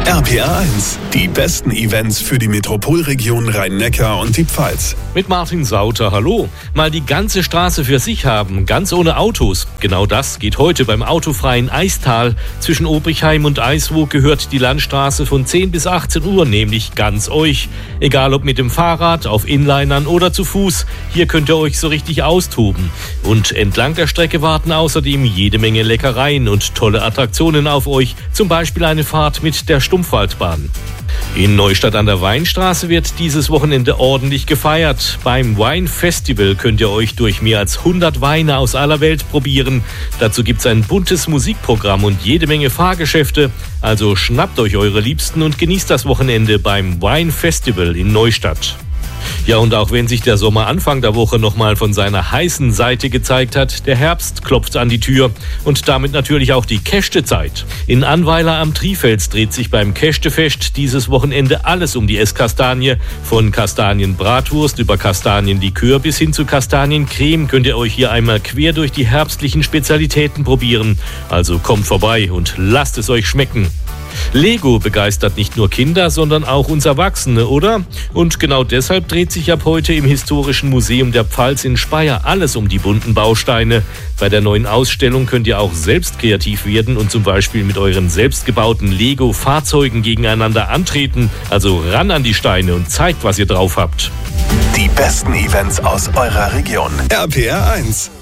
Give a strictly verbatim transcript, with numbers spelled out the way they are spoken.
R P R eins, die besten Events für die Metropolregion Rhein-Neckar und die Pfalz. Mit Martin Sauter, hallo. Mal die ganze Straße für sich haben, ganz ohne Autos. Genau das geht heute beim autofreien Eistal. Zwischen Obrichheim und Eiswoog gehört die Landstraße von zehn bis achtzehn Uhr, nämlich ganz euch. Egal ob mit dem Fahrrad, auf Inlinern oder zu Fuß, hier könnt ihr euch so richtig austoben. Und entlang der Strecke warten außerdem jede Menge Leckereien und tolle Attraktionen auf euch, zum Beispiel eine Fahrt mit der Stumpfwaldbahn. In Neustadt an der Weinstraße wird dieses Wochenende ordentlich gefeiert. Beim Wine Festival könnt ihr euch durch mehr als hundert Weine aus aller Welt probieren. Dazu gibt's ein buntes Musikprogramm und jede Menge Fahrgeschäfte. Also schnappt euch eure Liebsten und genießt das Wochenende beim Wine Festival in Neustadt. Ja, und auch wenn sich der Sommer Anfang der Woche nochmal von seiner heißen Seite gezeigt hat, der Herbst klopft an die Tür und damit natürlich auch die Kästezeit. In Annweiler am Trifels dreht sich beim Kästefest dieses Wochenende alles um die Esskastanie. Von Kastanienbratwurst über Kastanienlikör bis hin zu Kastaniencreme könnt ihr euch hier einmal quer durch die herbstlichen Spezialitäten probieren. Also kommt vorbei und lasst es euch schmecken. Lego begeistert nicht nur Kinder, sondern auch uns Erwachsene, oder? Und genau deshalb dreht sich ab heute im Historischen Museum der Pfalz in Speyer alles um die bunten Bausteine. Bei der neuen Ausstellung könnt ihr auch selbst kreativ werden und zum Beispiel mit euren selbstgebauten Lego-Fahrzeugen gegeneinander antreten. Also ran an die Steine und zeigt, was ihr drauf habt. Die besten Events aus eurer Region. R P R eins.